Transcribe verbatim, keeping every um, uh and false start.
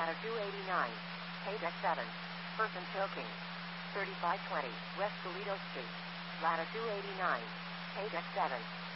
Ladder two eighty-nine. Paydeck seven. Person choking. thirty-five twenty West Toledo Street. Ladder two eighty-nine. Paydeck seven.